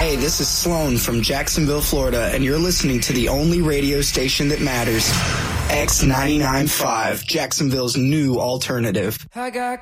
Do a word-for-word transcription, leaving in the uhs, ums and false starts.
Hey, this is Sloan from Jacksonville, Florida, and you're listening to the only radio station that matters. X ninety-nine point five, Jacksonville's new alternative. I got